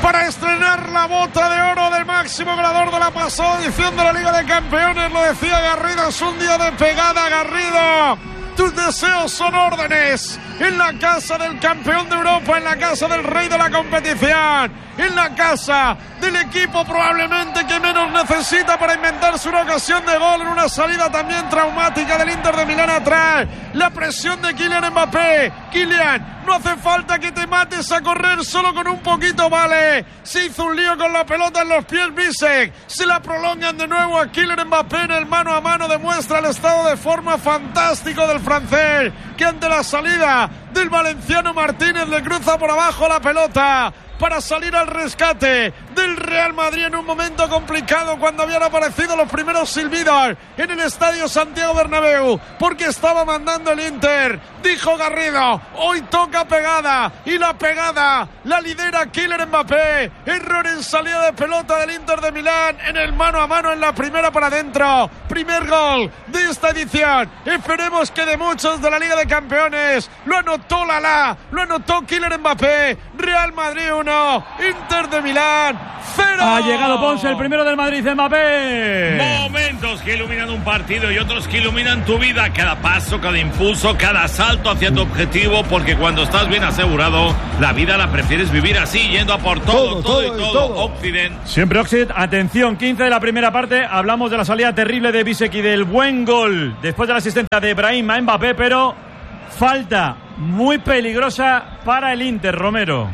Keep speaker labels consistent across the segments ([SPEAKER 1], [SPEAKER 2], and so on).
[SPEAKER 1] para estrenar la bota de oro del máximo goleador de la pasada edición de la Liga de Campeones. Lo decía Garrido, es un día de pegada, Garrido. Tus deseos son órdenes en la casa del campeón de Europa, en la casa del rey de la competición, en la casa del equipo probablemente que menos necesita para inventarse una ocasión de gol en una salida también traumática del Inter de Milán atrás. La presión de Kylian Mbappé. Kylian, no hace falta que te mates a correr, solo con un poquito vale. Se hizo un lío con la pelota en los pies Bisek. Se la prolongan de nuevo a Kylian Mbappé en el mano a mano. Demuestra el estado de forma fantástico del francés, que ante la salida del valenciano Martínez le cruza por abajo la pelota para salir al rescate del Real Madrid en un momento complicado, cuando habían aparecido los primeros silbidos en el estadio Santiago Bernabéu, porque estaba mandando el Inter. Dijo Garrido, hoy toca pegada, y la pegada la lidera Kylian Mbappé. Error en salida de pelota del Inter de Milán en el mano a mano en la primera para adentro. Primer gol de esta edición, esperemos que de muchos de la Liga de Campeones. Lo anotó lo anotó Kylian Mbappé. Real Madrid 1, Inter de Milán 0.
[SPEAKER 2] Ha llegado Ponce, el primero del Madrid, Mbappé.
[SPEAKER 3] Momentos que iluminan un partido y otros que iluminan tu vida. Cada paso, cada impulso, cada salto hacia tu objetivo, porque cuando estás bien asegurado, la vida la prefieres vivir así, yendo a por todo y todo. Occident.
[SPEAKER 2] Siempre Occident. Atención, 15 de la primera parte. Hablamos de la salida terrible de Bisek y del buen gol después de la asistencia de Brahim a Mbappé, pero falta muy peligrosa para el Inter, Romero.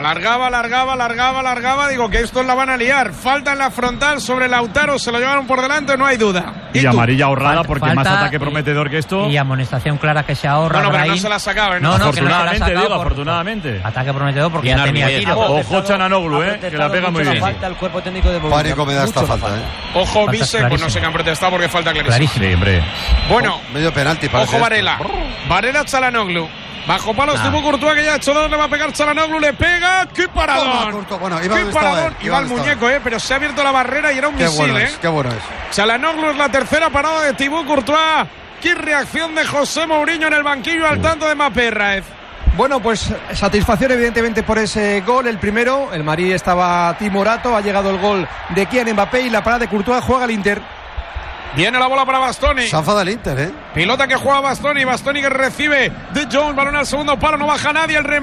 [SPEAKER 1] Alargaba. Digo que estos la van a liar. Falta en la frontal sobre Lautaro. Se lo llevaron por delante, no hay duda.
[SPEAKER 2] Y amarilla ahorrada, porque más ataque prometedor que esto.
[SPEAKER 4] Y amonestación clara que se ahorra.
[SPEAKER 1] Bueno, pero no se la sacaba.
[SPEAKER 4] No,
[SPEAKER 2] afortunadamente.
[SPEAKER 4] Ataque prometedor porque ya tenía tiro.
[SPEAKER 2] Ojo Çalhanoğlu, que la pega muy bien.
[SPEAKER 5] Falta el cuerpo técnico de Bolivia.
[SPEAKER 6] Pánico me da esta falta,
[SPEAKER 1] Ojo, Bisek, pues no sé qué han protestado porque falta clarísimo.
[SPEAKER 2] Sí, hombre.
[SPEAKER 1] Bueno,
[SPEAKER 6] medio penalti para
[SPEAKER 1] ojo Varela. Varela, Çalhanoğlu. Bajo palos Thibaut Courtois, que ya ha hecho dos, le va a pegar Çalhanoğlu, le pega. ¡Qué paradón!
[SPEAKER 6] Bueno,
[SPEAKER 1] ¡Qué paradón! Iba el muñeco, pero se ha abierto la barrera y era un misil,
[SPEAKER 6] Qué bueno es.
[SPEAKER 1] Çalhanoğlu es la tercera parada de Thibaut Courtois. ¡Qué reacción de José Mourinho en el banquillo al tanto de Mbappé, Raez!
[SPEAKER 5] Bueno, pues satisfacción evidentemente por ese gol, el primero. El Madrid estaba timorato, ha llegado el gol de Kylian Mbappé y la parada de Courtois. Juega el Inter.
[SPEAKER 1] Viene la bola para Bastoni.
[SPEAKER 6] Se enfada el Inter,
[SPEAKER 1] Pilota que juega Bastoni que recibe de Jones, balón al segundo palo, no baja nadie, el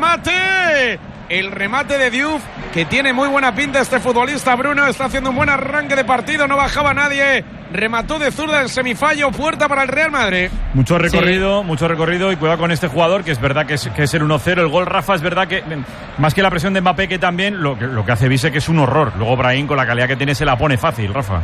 [SPEAKER 1] remate de Diouf, que tiene muy buena pinta este futbolista. Bruno está haciendo un buen arranque de partido, no bajaba nadie, remató de zurda el semifallo, puerta para el Real Madrid.
[SPEAKER 2] Mucho recorrido y cuidado con este jugador, que es verdad que es el 1-0. El gol, Rafa, es verdad que más que la presión de Mbappé, que también lo que hace Bisek es un horror. Luego Brahim, con la calidad que tiene, se la pone fácil, Rafa.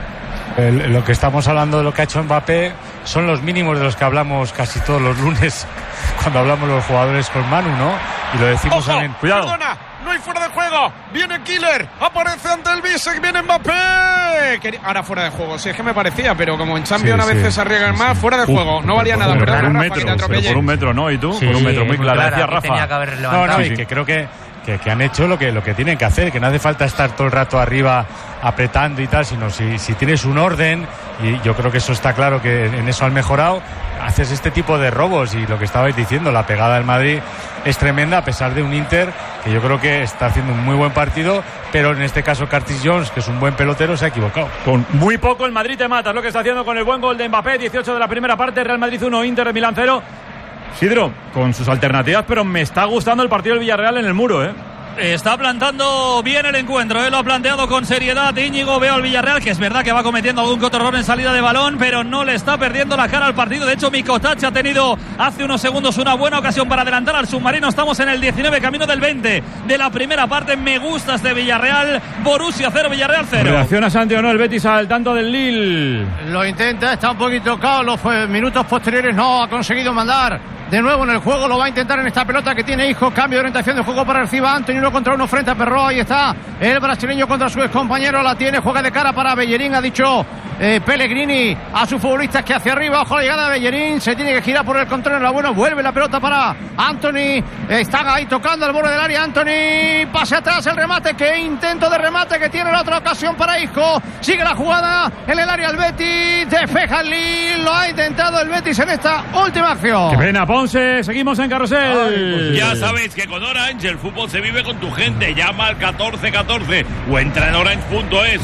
[SPEAKER 7] Lo que estamos hablando de lo que ha hecho Mbappé son los mínimos de los que hablamos casi todos los lunes cuando hablamos los jugadores con Manu, ¿no? Y lo decimos también.
[SPEAKER 1] Cuidado. Perdona, no hay fuera de juego. Viene Killer, aparece ante el Bisek, viene Mbappé. Ahora fuera de juego, sí, es que me parecía, pero como en Champions a veces se arriesgan más, fuera de juego. No valía nada,
[SPEAKER 2] pero
[SPEAKER 1] Rafa,
[SPEAKER 2] por un metro, ¿no? ¿Y tú? Por un metro, muy clara. Decía Rafa.
[SPEAKER 7] Y que creo que han hecho lo que tienen que hacer, que no hace falta estar todo el rato arriba apretando y tal, sino si tienes un orden, y yo creo que eso está claro, que en eso han mejorado, haces este tipo de robos. Y lo que estabais diciendo, la pegada del Madrid es tremenda, a pesar de un Inter que yo creo que está haciendo un muy buen partido, pero en este caso Curtis Jones, que es un buen pelotero, se ha equivocado.
[SPEAKER 2] Con muy poco el Madrid te mata, es lo que está haciendo con el buen gol de Mbappé. 18 de la primera parte, Real Madrid 1, Inter de Milán 0. Sidro, con sus alternativas, pero me está gustando el partido del Villarreal en el muro,
[SPEAKER 8] Está plantando bien el encuentro, lo ha planteado con seriedad Íñigo. Veo al Villarreal, que es verdad que va cometiendo algún que otro error en salida de balón, pero no le está perdiendo la cara al partido. De hecho, Mikotáč ha tenido hace unos segundos una buena ocasión para adelantar al submarino. Estamos en el 19, camino del 20 de la primera parte. Me gusta este Villarreal. Borussia 0, Villarreal 0.
[SPEAKER 2] Reacciona Santi o no el Betis al tanto del Lille.
[SPEAKER 9] Lo intenta, está un poquito tocado. Los minutos posteriores no ha conseguido mandar de nuevo en el juego. Lo va a intentar en esta pelota que tiene Isco. Cambio de orientación de juego para Reciba Anthony. 1 contra 1 frente a Perró. Ahí está el brasileño contra su excompañero. La tiene, juega de cara para Bellerín. Ha dicho Pellegrini a sus futbolistas que hacia arriba. Ojo la llegada de Bellerín. Se tiene que girar por el control. Bueno, vuelve la pelota para Anthony. Está ahí tocando al borde del área. Anthony, pase atrás el remate. Qué intento de remate que tiene la otra ocasión para Isco. Sigue la jugada en el área el Betis. Despeja el Lille. Lo ha intentado el Betis en esta última acción.
[SPEAKER 2] Qué pena, Ponce. Seguimos en Carrusel.
[SPEAKER 3] Ya sabéis que con Orange el fútbol se vive con tu gente. Llama al 1414 o entra en orange.es.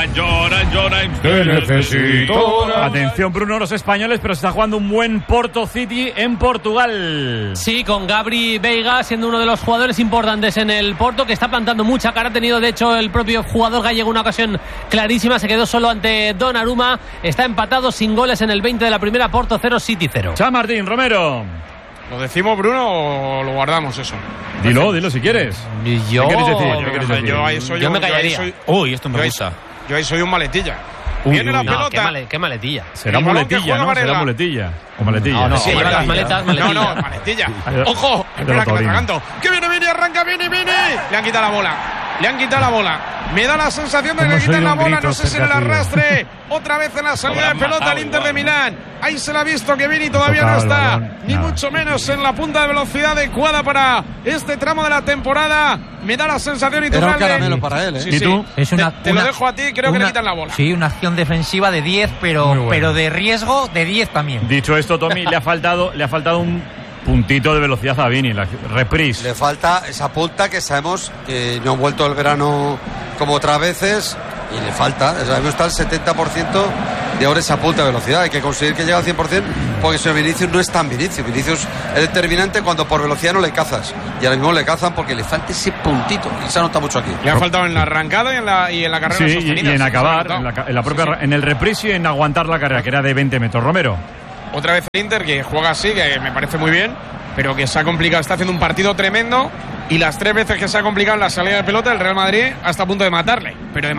[SPEAKER 3] Orange.
[SPEAKER 2] Te necesito. Atención, Bruno, los españoles, pero se está jugando un buen Porto City en Portugal.
[SPEAKER 10] Sí, con Gabri Veiga siendo uno de los jugadores importantes en el Porto, que está plantando mucha cara. Ha tenido, de hecho, el propio jugador gallego una ocasión clarísima. Se quedó solo ante Donnarumma. Está empatado sin goles en el 20 de la primera. Porto 0, City 0.
[SPEAKER 2] Martín Romero.
[SPEAKER 1] ¿Lo decimos, Bruno, o lo guardamos eso?
[SPEAKER 2] Dilo si quieres.
[SPEAKER 10] ¿Qué
[SPEAKER 2] quieres decir?
[SPEAKER 10] Yo me callaría.
[SPEAKER 8] Uy, esto me gusta.
[SPEAKER 1] Yo ahí soy un maletilla. Viene la pelota.
[SPEAKER 10] Qué maletilla.
[SPEAKER 2] Será muletilla, ¿no? Será muletilla. O maletilla.
[SPEAKER 10] No, sí, las maletas, maletilla.
[SPEAKER 1] No, maletilla. Ojo, espera que me atraganto. Que viene Vini, arranca Vini. Le han quitado la bola. Me da la sensación de que le quitan la bola. No sé si en el arrastre. Otra vez en la salida de pelota al Inter de Milán. Ahí se le ha visto que Vini todavía no está, ni mucho menos en la punta de velocidad adecuada para este tramo de la temporada. Me da la sensación y tú,
[SPEAKER 6] era un caramelo para él, ¿eh?
[SPEAKER 2] ¿Y tú?
[SPEAKER 1] Te lo dejo a ti, creo que le quitan la bola.
[SPEAKER 4] Sí, una acción defensiva de 10, pero de riesgo de 10 también.
[SPEAKER 2] Dicho esto, Tommy, le ha faltado un puntito de velocidad a Vini, la reprise.
[SPEAKER 6] Le falta esa punta que sabemos que no ha vuelto el verano como otras veces y le falta, sabemos está el 70% de ahora esa punta de velocidad. Hay que conseguir que llegue al 100% porque si Vinicius no es tan Vinicius es determinante cuando por velocidad no le cazas y ahora mismo le cazan porque le falta ese puntito y se nota mucho aquí.
[SPEAKER 1] Le ha faltado en la arrancada y en la carrera sostenida.
[SPEAKER 2] Y en acabar, en el reprise y en aguantar la carrera, que era de 20 metros. Romero.
[SPEAKER 1] Otra vez el Inter, que juega así, que me parece muy bien, pero que se ha complicado, está haciendo un partido tremendo y las 3 veces que se ha complicado en la salida de pelota el Real Madrid hasta a punto de matarle.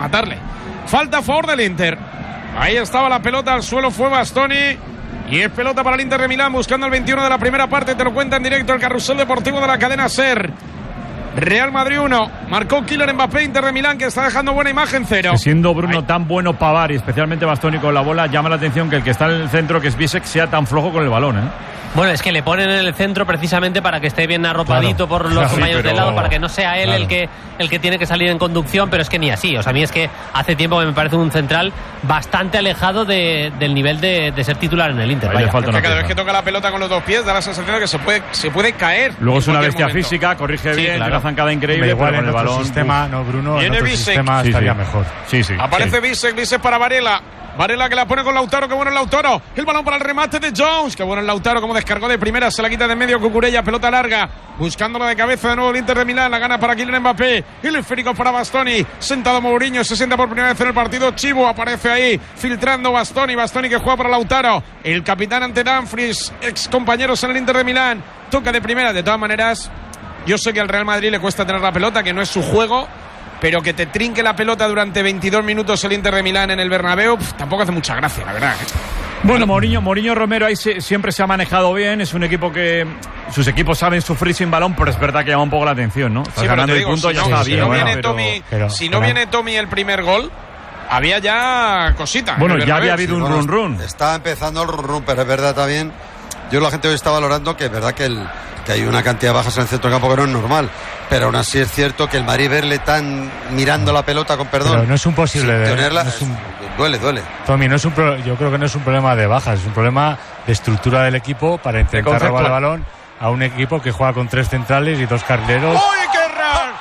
[SPEAKER 1] Falta a favor del Inter. Ahí estaba la pelota, al suelo fue Bastoni y es pelota para el Inter de Milán buscando el 21 de la primera parte. Te lo cuenta en directo el Carrusel Deportivo de la cadena SER. Real Madrid 1, marcó Kylian Mbappé, Inter de Milán, que está dejando buena imagen 0.
[SPEAKER 2] Siendo Bruno tan bueno Pavard y especialmente Bastoni con la bola, llama la atención que el que está en el centro, que es Bisek, sea tan flojo con el balón, ¿eh?
[SPEAKER 10] Bueno, es que le ponen en el centro precisamente para que esté bien arropadito por los compañeros del lado, para que no sea él el que tiene que salir en conducción, pero es que ni así. O sea, a mí es que hace tiempo que me parece un central bastante alejado del nivel de ser titular en el Inter.
[SPEAKER 1] Cada vez que toca la pelota con los dos pies da la sensación de que se puede caer.
[SPEAKER 2] Luego es una bestia física, corrige bien, tiene una zancada increíble,
[SPEAKER 7] igual
[SPEAKER 2] pero con el balón
[SPEAKER 7] sistema, no, Bruno,
[SPEAKER 1] viene
[SPEAKER 7] en otro sistema estaría mejor.
[SPEAKER 1] Aparece Bisek para Varela que la pone con Lautaro, que bueno el Lautaro, el balón para el remate de Jones, que bueno el Lautaro, como descargó de primera, se la quita de medio Cucurella, pelota larga, buscándola de cabeza de nuevo el Inter de Milán, la gana para Kylian Mbappé, el esférico para Bastoni, sentado Mourinho, se sienta por primera vez en el partido, Chivo aparece ahí, filtrando Bastoni que juega para Lautaro, el capitán ante Dumfries, ex compañeros en el Inter de Milán, toca de primera. De todas maneras, yo sé que al Real Madrid le cuesta tener la pelota, que no es su juego, pero que te trinque la pelota durante 22 minutos el Inter de Milán en el Bernabéu, tampoco hace mucha gracia, la verdad.
[SPEAKER 2] Bueno, Mourinho Romero ahí siempre se ha manejado bien, es un equipo que sus equipos saben sufrir sin balón, pero es verdad que llama un poco la atención, ¿no? Estás ganando el punto, ya está bien. Si no viene Tommy el primer gol, había ya cosita.
[SPEAKER 6] Bueno,
[SPEAKER 2] ya había habido un run.
[SPEAKER 6] Está empezando el run, pero es verdad también, yo la gente hoy está valorando que es verdad que hay una cantidad de bajas en el centro del campo que no es normal, pero aún así es cierto que el Madrid verle tan mirando la pelota con perdón,
[SPEAKER 7] pero no es un posible de
[SPEAKER 6] tenerla, duele.
[SPEAKER 7] Tommy, yo creo que no es un problema de bajas, es un problema de estructura del equipo para intentar robar el balón a un equipo que juega con 3 centrales y 2 carrileros.
[SPEAKER 1] ¡Uy, qué raro!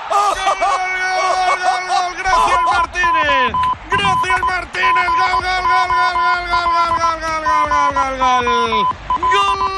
[SPEAKER 1] ¡Gol! ¡Gracias Martínez! ¡Gol!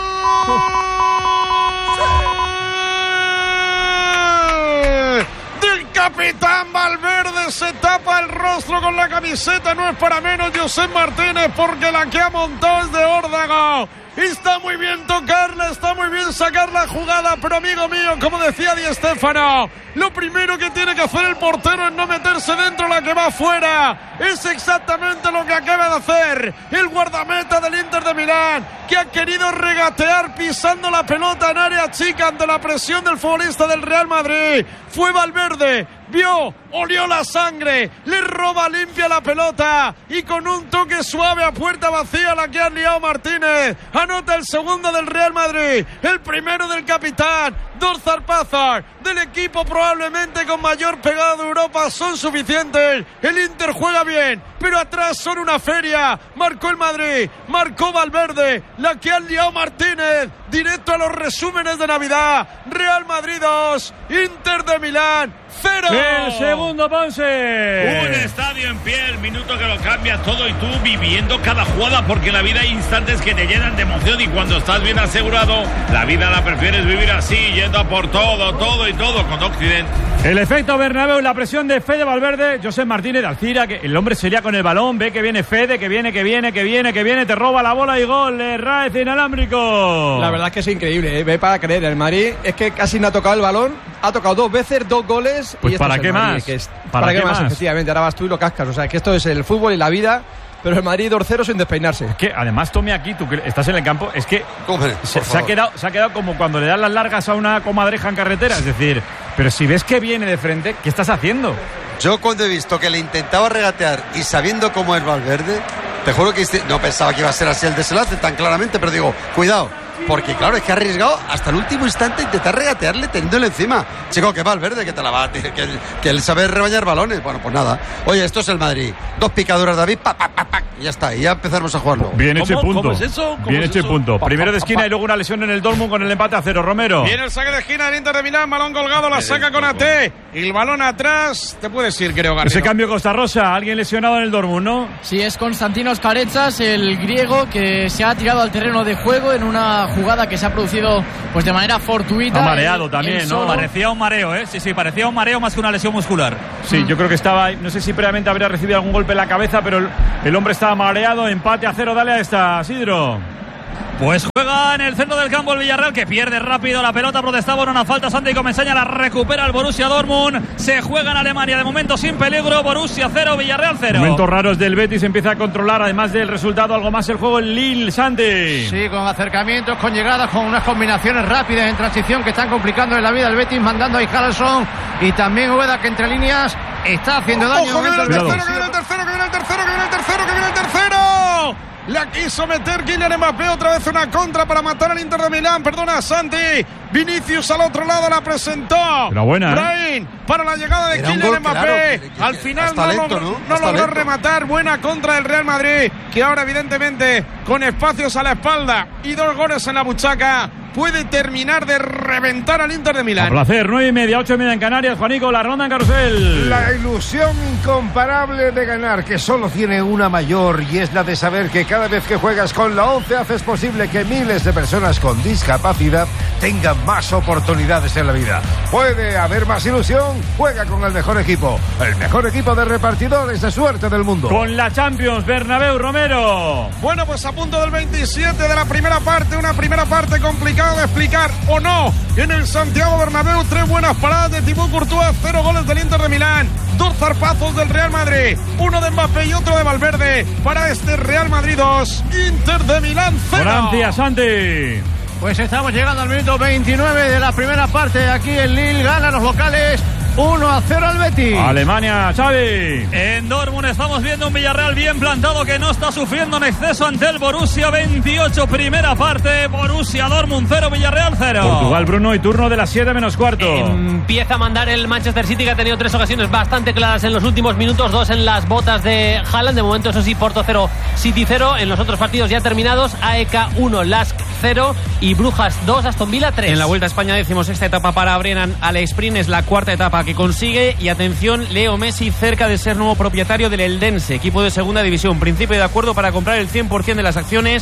[SPEAKER 1] Capitán Valverde se tapa el rostro con la camiseta, no es para menos Josep Martínez, porque la que ha montado es de órdago. Está muy bien tocarla, está muy bien sacar la jugada, pero amigo mío, como decía Di Stéfano, lo primero que tiene que hacer el portero es no meterse dentro la que va afuera. Es exactamente lo que acaba de hacer el guardameta del Inter de Milán, que ha querido regatear pisando la pelota en área chica ante la presión del futbolista del Real Madrid. Fue Valverde, vio, olió la sangre, le roba limpia la pelota y con un toque suave a puerta vacía la que ha liado Martínez. Anota el segundo del Real Madrid, el primero del capitán. Dos zarpazos del equipo probablemente con mayor pegada de Europa son suficientes. El Inter juega bien, pero atrás son una feria. Marcó el Madrid, marcó Valverde, la que ha liado Martínez. Directo a los resúmenes de Navidad. Real Madrid 2, Inter de Milán 0.
[SPEAKER 2] El segundo, Ponce.
[SPEAKER 3] Un estadio en pie, el minuto que lo cambia todo y tú viviendo cada jugada, porque en la vida hay instantes que te llenan de emoción y cuando estás bien asegurado, la vida la prefieres vivir así, yendo a por todo y todo con Occidente.
[SPEAKER 2] El efecto Bernabéu, la presión de Fede Valverde, José Martínez de Alcira, que el hombre sería con el balón, ve que viene Fede, que viene, te roba la bola y gol, Raez inalámbrico.
[SPEAKER 5] La verdad es que es increíble, ve para creer, el Madrid es que casi no ha tocado el balón, ha tocado 2 veces, 2 goles.
[SPEAKER 2] Pues
[SPEAKER 5] y
[SPEAKER 2] ¿para qué más?
[SPEAKER 5] ¿Para qué más? Efectivamente, ahora vas tú y lo cascas, o sea, que esto es el fútbol y la vida. Pero el Madrid 2-0 sin despeinarse.
[SPEAKER 2] Es que además, Tommy, aquí tú que estás en el campo, es que se ha quedado como cuando le dan las largas a una comadreja en carretera. Es decir, pero si ves que viene de frente, ¿qué estás haciendo?
[SPEAKER 6] Yo cuando he visto que le intentaba regatear y sabiendo cómo es Valverde, te juro que no pensaba que iba a ser así el desenlace tan claramente, pero digo, cuidado. Porque claro, es que ha arriesgado hasta el último instante intentar regatearle teniéndole encima. Chico, que Valverde, que te la va a que él sabe rebañar balones. Bueno, pues nada. Oye, esto es el Madrid. 2 picaduras, David, y ya está. Y ya empezamos a jugarlo.
[SPEAKER 2] Bien hecho el punto.
[SPEAKER 3] ¿Cómo es eso?
[SPEAKER 2] Bien hecho el punto. Primero de esquina y luego una lesión en el Dortmund con el empate a 0. Romero.
[SPEAKER 1] Viene el saque de esquina del Inter de Milán, balón colgado, la saca con AT. Y el balón atrás, te puedes ir, creo, Garrido.
[SPEAKER 2] Ese cambio Costa Rosa, alguien lesionado en el Dortmund, ¿no?
[SPEAKER 11] Sí, es Konstantinos Karetsas, el griego, que se ha tirado al terreno de juego en una jugada que se ha producido pues de manera fortuita.
[SPEAKER 2] Ha mareado también, ¿no?
[SPEAKER 8] Parecía un mareo, ¿eh? Sí, parecía un mareo más que una lesión muscular.
[SPEAKER 2] Sí, yo creo que estaba, no sé si previamente habría recibido algún golpe en la cabeza, pero el hombre estaba mareado. Empate a 0, dale a esta, Sidro.
[SPEAKER 8] Pues juega en el centro del campo el Villarreal, que pierde rápido la pelota, protestaba en una falta. Santi Comesaña la recupera el Borussia Dortmund. Se juega en Alemania, de momento sin peligro. Borussia 0, Villarreal 0.
[SPEAKER 2] Momentos raros del Betis, empieza a controlar, además del resultado, algo más el juego el Lille, Santi.
[SPEAKER 9] Sí, con acercamientos, con llegadas, con unas combinaciones rápidas en transición que están complicando en la vida el Betis, mandando ahí Harrelson y también Ueda, que entre líneas está haciendo daño.
[SPEAKER 1] ¡Ojo, que viene el tercero! La quiso meter Kylian Mbappé, otra vez una contra para matar al Inter de Milán. Perdona, Santi. Vinicius al otro lado la presentó.
[SPEAKER 2] Era buena,
[SPEAKER 1] Brahim para la llegada de Kylian Mbappé.
[SPEAKER 6] Claro,
[SPEAKER 1] al final no logró rematar. Buena contra del Real Madrid, que ahora evidentemente con espacios a la espalda y 2 goles en la buchaca puede terminar de reventar al Inter de Milán.
[SPEAKER 2] A placer, 9:30, 8:30 en Canarias. Juanico, la ronda en carrusel.
[SPEAKER 12] La ilusión incomparable de ganar, que solo tiene una mayor, y es la de saber que cada vez que juegas con la 11 haces posible que miles de personas con discapacidad tengan más oportunidades en la vida. Puede haber más ilusión, juega con el mejor equipo de repartidores de suerte del mundo.
[SPEAKER 2] Con la Champions, Bernabéu, Romero.
[SPEAKER 1] Bueno, pues a punto del 27 de la primera parte, una primera parte complicada de explicar o no. En el Santiago Bernabéu, 3 buenas paradas de Thibaut Courtois, 0 goles del Inter de Milán, 2 zarpazos del Real Madrid, 1 de Mbappé y otro de Valverde para este Real Madrid 2, Inter de Milán 0.
[SPEAKER 2] Gracias, Santi.
[SPEAKER 9] Pues estamos llegando al minuto 29 de la primera parte. Aquí en Lille ganan los locales 1-0 al Betis.
[SPEAKER 2] Alemania, Xavi.
[SPEAKER 8] En Dortmund estamos viendo un Villarreal bien plantado, que no está sufriendo en exceso ante el Borussia. 28, primera parte. Borussia Dortmund 0, Villarreal 0.
[SPEAKER 2] Portugal, Bruno, y turno de las 7:15.
[SPEAKER 10] Empieza a mandar el Manchester City, que ha tenido 3 ocasiones bastante claras en los últimos minutos. 2 en las botas de Haaland. De momento, eso sí, Porto 0, City 0. En los otros partidos ya terminados, AEK 1, Lask 0 y Brujas 2, Aston Villa 3.
[SPEAKER 4] En la Vuelta a España, 16ª etapa para Brennan Sprint, es la 4ª etapa que consigue. Y atención, Leo Messi cerca de ser nuevo propietario del Eldense, equipo de segunda división. Principio de acuerdo para comprar el 100% de las acciones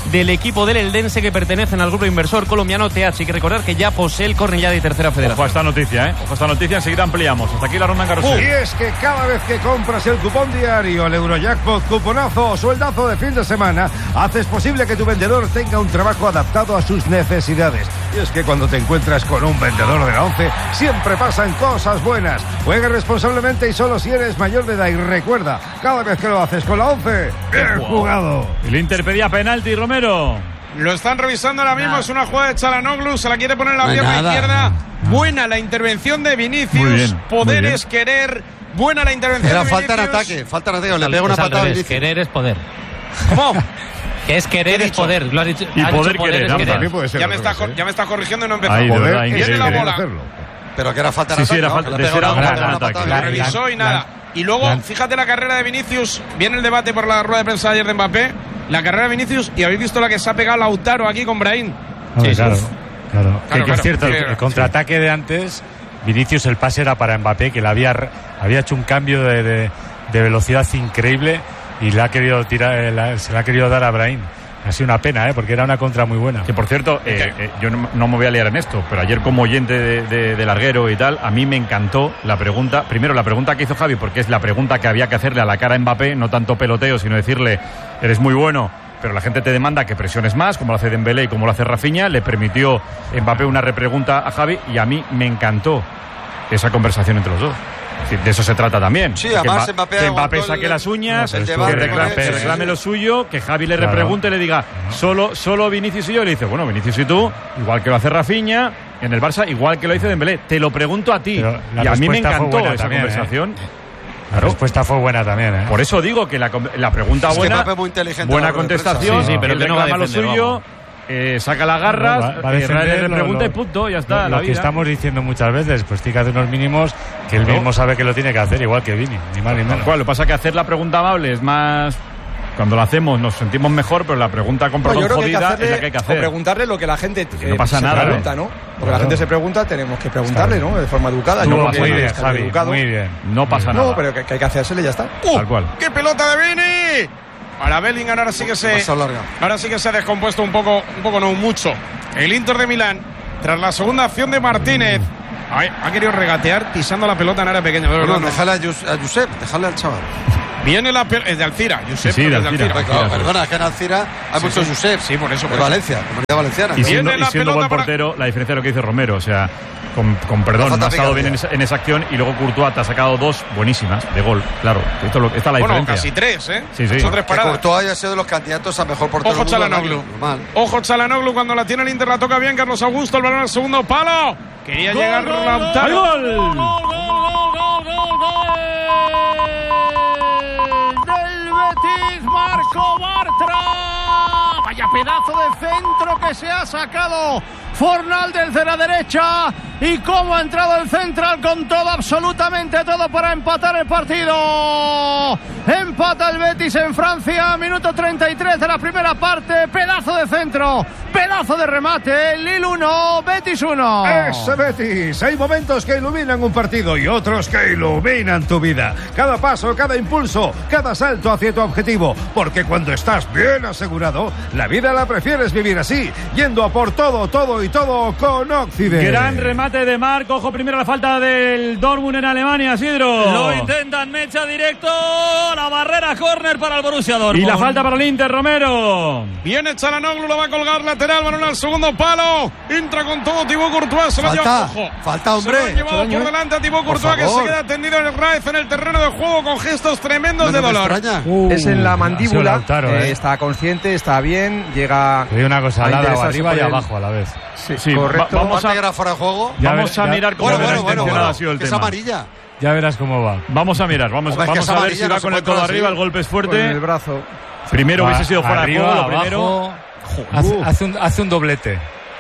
[SPEAKER 4] del equipo del Eldense, que pertenecen al grupo inversor colombiano TH. Hay que recordar que ya posee el córner ya de tercera federación.
[SPEAKER 2] Ojo a esta noticia, Ojo a esta noticia, enseguida ampliamos. Hasta aquí la ronda en carrusel.
[SPEAKER 12] Y es que cada vez que compras el cupón diario, el Eurojackpot, cuponazo o sueldazo de fin de semana, haces posible que tu vendedor tenga un trabajo adaptado a sus necesidades. Y es que cuando te encuentras con un vendedor de la 11, siempre pasan cosas buenas. Juega responsablemente y solo si eres mayor de edad. Y recuerda, cada vez que lo haces con la 11, bien jugado.
[SPEAKER 2] El Inter pedía penalti, Romero.
[SPEAKER 1] Lo están revisando ahora mismo, es una jugada de Çalhanoğlu, se la quiere poner en la pierna izquierda. Buena la intervención de Vinicius, poder es querer. Buena la intervención de Vinicius.
[SPEAKER 6] Falta en ataque, le pega una patada a Vinicius.
[SPEAKER 10] Querer es poder.
[SPEAKER 1] ¿Cómo?
[SPEAKER 10] Que es querer es poder, lo has dicho.
[SPEAKER 2] Y poder querer,
[SPEAKER 12] También puede ser.
[SPEAKER 1] Ya me estás corrigiendo y no empezó.
[SPEAKER 12] Poder
[SPEAKER 1] Viene la bola.
[SPEAKER 6] Pero que era falta en ataque.
[SPEAKER 2] Sí, era falta en ataque.
[SPEAKER 1] La revisó y nada. Y luego, fíjate la carrera de Vinicius. Viene el debate por la rueda de prensa de ayer de Mbappé. La carrera de Vinicius, y habéis visto la que se ha pegado Lautaro aquí con Brahim.
[SPEAKER 7] Claro. Que es cierto, el contraataque de antes, Vinicius, el pase era para Mbappé, que le había hecho un cambio de velocidad increíble y se le ha querido dar a Brahim. Ha sido una pena, porque era una contra muy buena.
[SPEAKER 2] Que por cierto, yo no me voy a liar en esto, pero ayer como oyente de larguero y tal, a mí me encantó la pregunta. Primero, la pregunta que hizo Javi, porque es la pregunta que había que hacerle a la cara a Mbappé, no tanto peloteo, sino decirle, eres muy bueno, pero la gente te demanda que presiones más, como lo hace Dembélé y como lo hace Rafinha. Le permitió Mbappé una repregunta a Javi y a mí me encantó esa conversación entre los dos. De eso se trata también.
[SPEAKER 6] Sí, además
[SPEAKER 2] que Mbappé saque las uñas, que reclame lo suyo, que Javi le repregunte y le diga solo Vinicius y yo. Y le dice, bueno, Vinicius y tú, igual que lo hace Rafinha en el Barça, igual que lo hizo Dembélé. Te lo pregunto a ti. Y a mí me encantó esa
[SPEAKER 7] también,
[SPEAKER 2] conversación.
[SPEAKER 7] La respuesta fue buena también.
[SPEAKER 2] Por eso digo que la pregunta buena, buena contestación,
[SPEAKER 4] sí, pero él no va a
[SPEAKER 2] lo suyo. Saca las garras, le pregunta y punto, ya está.
[SPEAKER 7] Lo que estamos diciendo muchas veces, pues tiene que hacer unos mínimos que él mismo sabe que lo tiene que hacer, igual que Vini, ni más ni menos.
[SPEAKER 2] Lo que pasa es que hacer la pregunta amable es más. Cuando lo hacemos nos sentimos mejor, pero la pregunta con perdón jodida es la que hay que hacer.
[SPEAKER 5] O preguntarle lo que la gente
[SPEAKER 2] no pasa nada,
[SPEAKER 5] pregunta, ¿no? Porque la gente se pregunta, tenemos que preguntarle, ¿no? De forma educada.
[SPEAKER 7] No pasa nada, Javi, muy bien.
[SPEAKER 2] No pasa nada.
[SPEAKER 5] No, pero que hay que hacérsele y ya está.
[SPEAKER 2] Tal cual.
[SPEAKER 1] ¡Qué pelota de Vini! Para Bellingham ahora sí que se ha descompuesto un poco no mucho. El Inter de Milán, tras la segunda acción de Martínez, ha querido regatear pisando la pelota en área pequeña.
[SPEAKER 6] No, déjale a Josep, déjale al chaval.
[SPEAKER 1] Viene es de Alcira, Josep.
[SPEAKER 2] Sí, de Alcira.
[SPEAKER 6] Perdona, es que en Alcira hay muchos Josep.
[SPEAKER 1] Sí, por eso.
[SPEAKER 6] De Valencia, comunidad valenciana.
[SPEAKER 2] Y siendo buen portero, la diferencia de lo que dice Romero, o sea, con perdón, no ha estado bien en esa acción y luego Courtois te ha sacado dos buenísimas de gol. Claro, esta es la diferencia.
[SPEAKER 1] Casi tres,
[SPEAKER 2] Sí.
[SPEAKER 1] Son tres paradas.
[SPEAKER 6] Courtois ha sido de los candidatos a mejor portero.
[SPEAKER 1] Ojo Çalhanoğlu. Ojo Çalhanoğlu cuando la tiene el Inter, la toca bien Carlos Augusto, el balón al segundo palo. Quería llegar Lautaro.
[SPEAKER 2] ¡Gol!
[SPEAKER 9] Del Betis, Marco Bartra. Vaya pedazo de centro que se ha sacado Fornal desde la derecha. Y cómo ha entrado el central con todo, absolutamente todo, para empatar el partido. Empata el Betis en Francia, minuto 33 de la primera parte. Pedazo de centro, pedazo de remate. Lille 1, Betis 1.
[SPEAKER 12] Ese Betis. Hay momentos que iluminan un partido y otros que iluminan tu vida. Cada paso, cada impulso, cada salto hacia tu objetivo. Porque cuando estás bien asegurado, la vida la prefieres vivir así, yendo a por todo, todo y todo con Occident.
[SPEAKER 2] Gran remate de Marc. Ojo primero la falta del Dortmund en Alemania, Sidro.
[SPEAKER 8] Lo intentan, mecha directo. La barrera, córner para el Borussia Dortmund.
[SPEAKER 2] Y la falta para el Inter, Romero.
[SPEAKER 1] Viene Çalhanoğlu, lo va a colgar lateral, balón al segundo palo. Entra con todo Thibaut Courtois, se lo lleva.
[SPEAKER 6] Falta, hombre.
[SPEAKER 1] Se lo ha llevado por delante a Thibaut Courtois, que se queda tendido en el Raez en el terreno de juego con gestos tremendos de dolor.
[SPEAKER 5] Es en la mandíbula.
[SPEAKER 7] Lautaro,
[SPEAKER 5] está consciente, está bien, llega.
[SPEAKER 7] Te digo una cosa, al lado, arriba y abajo a la vez.
[SPEAKER 5] Sí, correcto.
[SPEAKER 6] Vamos a llegar fuera de juego.
[SPEAKER 2] Vamos a mirar cómo ha sido el tema.
[SPEAKER 6] Es amarilla.
[SPEAKER 7] Ya verás cómo va.
[SPEAKER 2] Vamos a mirar, vamos a ver si va con el codo arriba, el golpe es fuerte.
[SPEAKER 5] Con el brazo.
[SPEAKER 2] Primero hubiese sido fuera de juego, lo primero.
[SPEAKER 7] Hace un doblete.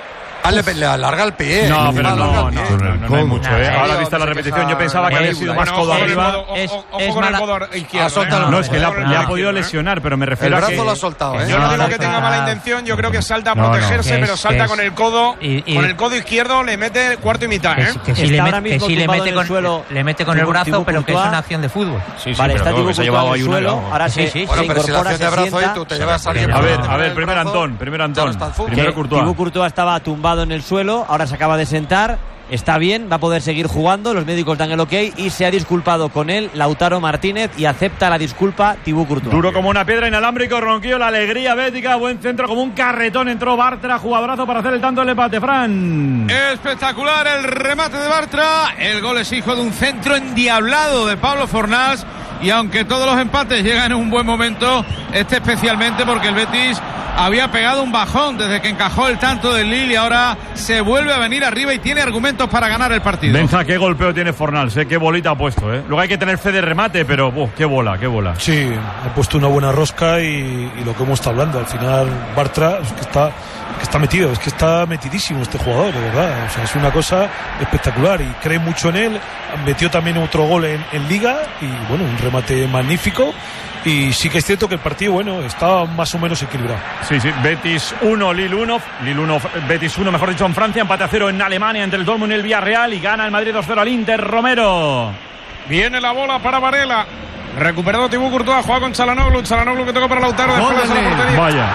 [SPEAKER 6] Le alarga el pie.
[SPEAKER 2] No, pero no hay mucho. Ahora vista la repetición, yo pensaba que había sido más codo arriba.
[SPEAKER 1] Ojo con el codo izquierdo.
[SPEAKER 2] No, es que le ha podido lesionar, pero me refiero
[SPEAKER 6] a que...
[SPEAKER 2] El brazo
[SPEAKER 6] lo ha soltado,
[SPEAKER 1] Yo no digo que tenga mala intención, yo creo que salta a protegerse, pero salta con el codo. Con el codo izquierdo le mete cuarto y mitad,
[SPEAKER 13] Que si le mete con el brazo, pero que es una acción de fútbol.
[SPEAKER 14] Vale, está Thibaut Courtois en el suelo, ahora se incorpora, se sienta.
[SPEAKER 2] A ver, primero Antón. Primero Courtois.
[SPEAKER 14] Thibaut Courtois estaba tumbado en el suelo, ahora se acaba de sentar, está bien, va a poder seguir jugando, los médicos dan el ok y se ha disculpado con él Lautaro Martínez y acepta la disculpa Thibaut Courtois.
[SPEAKER 2] Duro como una piedra, inalámbrico, Ronquillo, la alegría bética, buen centro como un carretón, entró Bartra, jugadorazo para hacer el tanto del empate, Fran.
[SPEAKER 15] Espectacular el remate de Bartra, el gol es hijo de un centro endiablado de Pablo Fornals. Y aunque todos los empates llegan en un buen momento, este especialmente porque el Betis había pegado un bajón desde que encajó el tanto del Lille y ahora se vuelve a venir arriba y tiene argumentos para ganar el partido.
[SPEAKER 2] Benja, qué golpeo tiene Fornals, qué bolita ha puesto. Luego hay que tener fe de remate, pero qué bola.
[SPEAKER 16] Sí, ha puesto una buena rosca y lo que hemos estado hablando, al final Bartra es que está metido, es que está metidísimo este jugador, de verdad. O sea, es una cosa espectacular y cree mucho en él. Metió también otro gol en Liga y bueno, un remate magnífico. Y sí que es cierto que el partido, está más o menos equilibrado.
[SPEAKER 2] Sí, Betis 1, Lille 1, Betis 1, mejor dicho, en Francia, empate a 0 en Alemania entre el Dortmund y el Villarreal y gana el Madrid 2-0 al Inter. Romero.
[SPEAKER 1] Viene la bola para Varela. Recuperado Thibaut Courtois, juega con Çalhanoğlu que toca para Lautaro, después de la portería.
[SPEAKER 2] Vaya.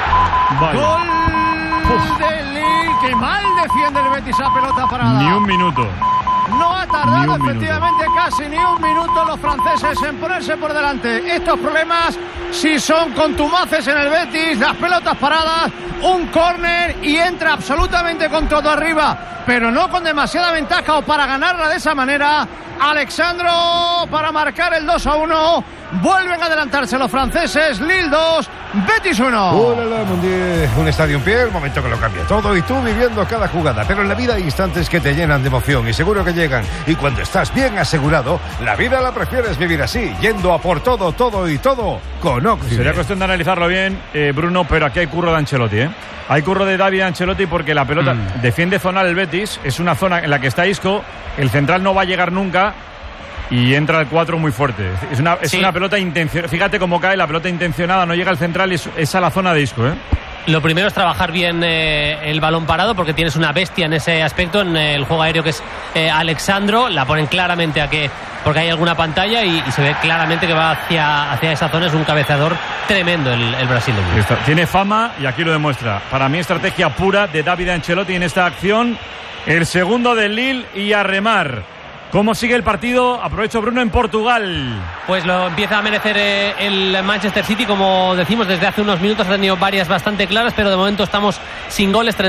[SPEAKER 9] Gol de Lille, que mal defiende el Betis a pelota parada.
[SPEAKER 2] Ni un minuto.
[SPEAKER 9] No ha tardado efectivamente casi ni un minuto los franceses en ponerse por delante. Estos problemas sí son contumaces en el Betis, las pelotas paradas, un córner y entra absolutamente con todo arriba, pero no con demasiada ventaja o para ganarla de esa manera. Alexandro para marcar el 2-1. Vuelven a adelantarse los franceses. Lille 2, Betis 1.
[SPEAKER 12] Un estadio en pie, el momento que lo cambia todo y tú viviendo cada jugada. Pero en la vida hay instantes que te llenan de emoción y seguro que llegan. Y cuando estás bien asegurado, la vida la prefieres vivir así, yendo a por todo con Oxygen.
[SPEAKER 2] Sería cuestión de analizarlo bien, Bruno, pero aquí hay curro de Ancelotti, Hay curro de David Ancelotti porque la pelota defiende zonal el Betis, es una zona en la que está Isco, el central no va a llegar nunca y entra el 4 muy fuerte. Es una pelota intencionada. Fíjate cómo cae la pelota intencionada, no llega al central y es a la zona de Isco,
[SPEAKER 10] Lo primero es trabajar bien el balón parado porque tienes una bestia en ese aspecto, en el juego aéreo que es Alexandro. La ponen claramente porque hay alguna pantalla y se ve claramente que va hacia esa zona. Es un cabeceador tremendo el brasileño.
[SPEAKER 2] Tiene fama y aquí lo demuestra. Para mí, estrategia pura de David Ancelotti en esta acción. El segundo del Lille y a remar. ¿Cómo sigue el partido? Aprovecho, Bruno, en Portugal.
[SPEAKER 10] Pues lo empieza a merecer el Manchester City, como decimos desde hace unos minutos. Ha tenido varias bastante claras, pero de momento estamos sin goles.